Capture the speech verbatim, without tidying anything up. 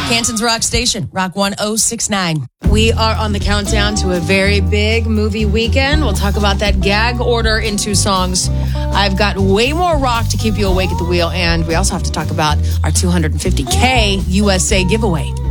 Canton's Rock Station, Rock one oh six nine. We are on the countdown to a very big movie weekend. We'll talk about that gag order in two songs. I've got way more rock to keep you awake at the wheel, and we also have to talk about our two hundred fifty K U S A giveaway.